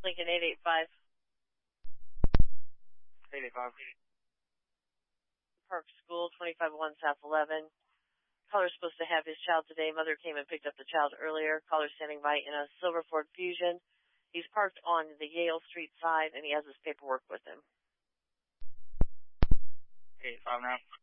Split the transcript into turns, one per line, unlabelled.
Lincoln 885.
885.
Park School, 251 South 11. Caller's supposed to have his child today. Mother came and picked up the child earlier. Caller standing by in a silver Ford Fusion. He's parked on the Yale Street side, and he has his paperwork with him.
859.